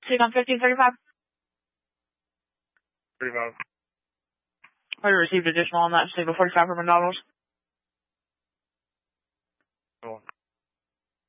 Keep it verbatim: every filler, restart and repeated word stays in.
Speak on fifteen thirty-five. thirty-five. I received additional on that, Stable forty-five for McDonald's.